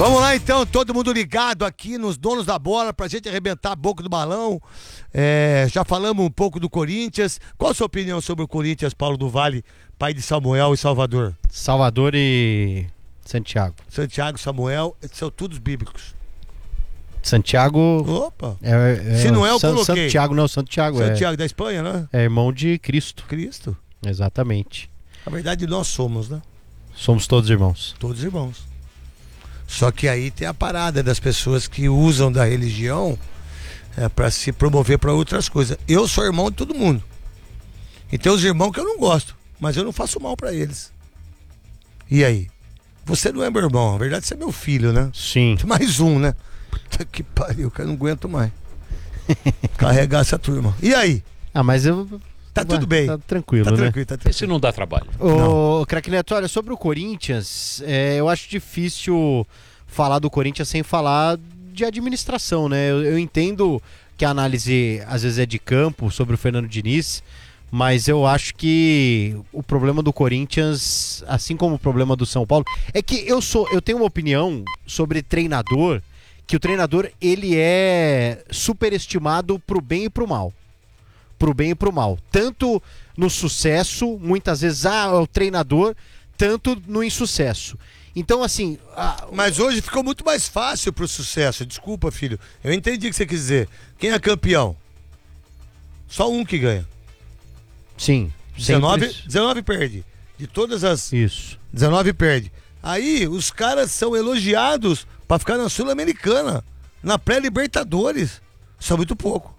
Vamos lá então, todo mundo ligado aqui nos donos da bola pra gente arrebentar a boca do balão. Já falamos um pouco do Corinthians. Qual a sua opinião sobre o Corinthians, Paulo do Vale, pai de Samuel e Salvador? Salvador e Santiago. Santiago, Samuel, são todos bíblicos. Santiago. Opa! Se não é, eu coloquei. Santiago não, Santiago da Espanha, né? É irmão de Cristo. Cristo. Exatamente. Na verdade, nós somos, né? Somos todos irmãos. Todos irmãos. Só que aí tem a parada das pessoas que usam da religião para se promover para outras coisas. Eu sou irmão de todo mundo. E tem os irmãos que eu não gosto, mas eu não faço mal para eles. E aí? Você não é meu irmão, na verdade você é meu filho, né? Sim. Mais um, né? Puta que pariu, que eu não aguento mais carregar essa turma. E aí? Mas eu... Tá tudo bem. Tá tranquilo, tá né? Tranquilo, tá tranquilo. Esse não dá trabalho. Ô, Craque Neto, olha, sobre o Corinthians, eu acho difícil falar do Corinthians sem falar de administração, né? Eu entendo que a análise às vezes é de campo sobre o Fernando Diniz, mas eu acho que o problema do Corinthians, assim como o problema do São Paulo, é que eu tenho uma opinião sobre treinador, que o treinador ele é superestimado pro bem e pro mal. Pro bem e pro mal. Tanto no sucesso, muitas vezes, é o treinador, tanto no insucesso. Então, assim... Mas hoje ficou muito mais fácil pro sucesso. Desculpa, filho. Eu entendi o que você quis dizer. Quem é campeão? Só um que ganha. Sim. 19 perde. De todas as... Isso. 19 perde. Aí, os caras são elogiados pra ficar na Sul-Americana, na pré-Libertadores. Isso é muito pouco.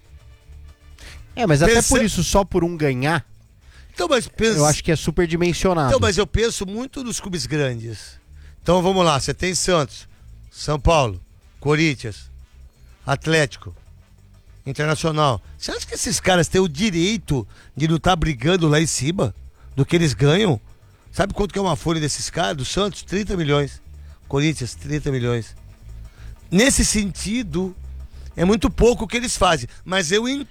Mas até por isso, só por um ganhar, então, mas eu acho que é superdimensionado. Então, mas eu penso muito nos clubes grandes. Então, vamos lá, você tem Santos, São Paulo, Corinthians, Atlético, Internacional. Você acha que esses caras têm o direito de não estar brigando lá em cima do que eles ganham? Sabe quanto que é uma folha desses caras? Do Santos, 30 milhões. Corinthians, 30 milhões. Nesse sentido... É muito pouco o que eles fazem, mas eu entendo